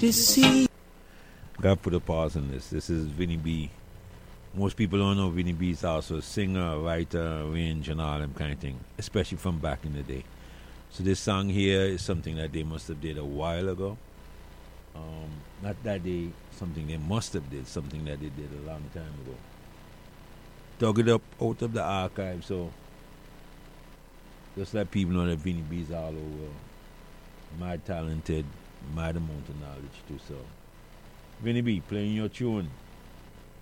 deceive. Gotta put a pause on this. This is Vinny B. Most people don't know Vinny B is also a singer, writer, range, and all them kind of thing, especially from back in the day. So this song here is something that they must have did a while ago. Not that they, something they must have did, something that they did a long time ago. Dug it up out of the archive, so just let people know that Vinny B is all over. Mad talented, mad amount of knowledge too. So Vinny B, playing your tune.